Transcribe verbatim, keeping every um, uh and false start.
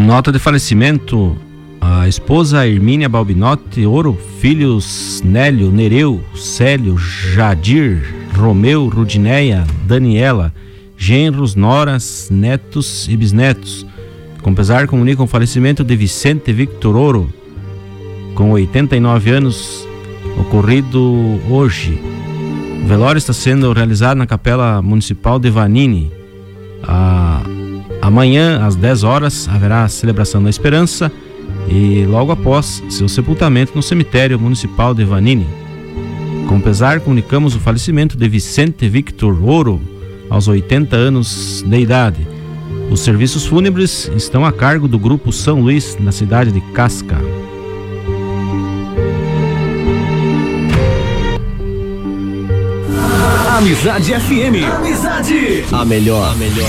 Nota de falecimento: a esposa Hermínia Balbinotti Ouro, filhos Nélio, Nereu, Célio, Jadir, Romeu, Rudinéia, Daniela, genros, noras, netos e bisnetos. Com pesar, comunicam o falecimento de Vicente Victor Ouro, com oitenta e nove anos, ocorrido hoje. O velório está sendo realizado na Capela Municipal de Vanini. A... Amanhã, às dez horas, haverá a celebração da Esperança e logo após seu sepultamento no cemitério municipal de Vanini. Com pesar, comunicamos o falecimento de Vicente Victor Ouro, aos oitenta anos de idade. Os serviços fúnebres estão a cargo do Grupo São Luís, na cidade de Casca. Amizade F M. Amizade. A melhor. A melhor.